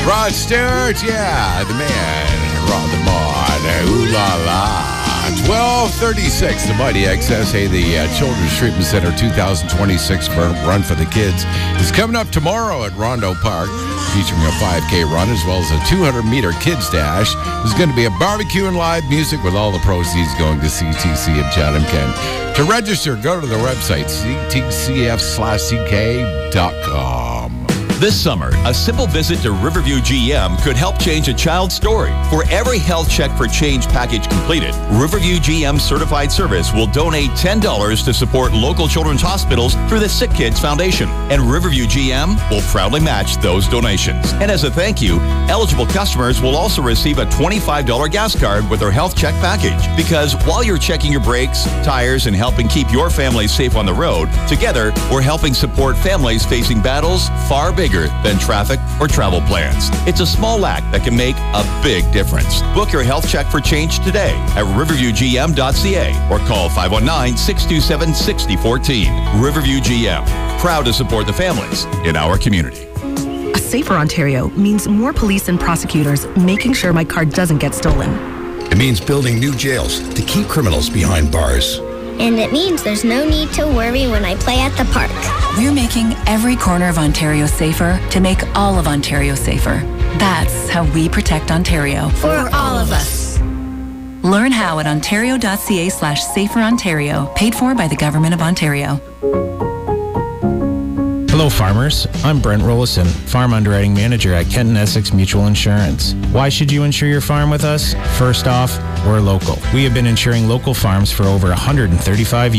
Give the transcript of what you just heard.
Rod Stewart, yeah, the man, Rod the Mod, ooh la la. 12:36, the Mighty XS, the Children's Treatment Center 2026 Run for the Kids is coming up tomorrow at Rondo Park, featuring a 5K run as well as a 200-meter kids dash. There's going to be a barbecue and live music with all the proceeds going to CTC of Chatham-Kent. To register, go to the website, ctcf/ck.com. This summer, a simple visit to Riverview GM could help change a child's story. For every Health Check for Change package completed, Riverview GM Certified Service will donate $10 to support local children's hospitals through the Sick Kids Foundation. And Riverview GM will proudly match those donations. And as a thank you, eligible customers will also receive a $25 gas card with their Health Check package. Because while you're checking your brakes, tires, and helping keep your family safe on the road, together, we're helping support families facing battles far bigger than traffic or travel plans. It's a small act that can make a big difference. Book your Health Check for Change today at riverviewgm.ca or call 519-627-6014. Riverview GM, proud to support the families in our community. A safer Ontario means more police and prosecutors making sure my car doesn't get stolen. It means building new jails to keep criminals behind bars. And it means there's no need to worry when I play at the park. We're making every corner of Ontario safer to make all of Ontario safer. That's how we protect Ontario. For all of us. Learn how at ontario.ca/saferontario, paid for by the Government of Ontario. Hello farmers, I'm Brent Rollison, Farm Underwriting Manager at Kent and Essex Mutual Insurance. Why should you insure your farm with us? First off, we're local. We have been insuring local farms for over 135 years.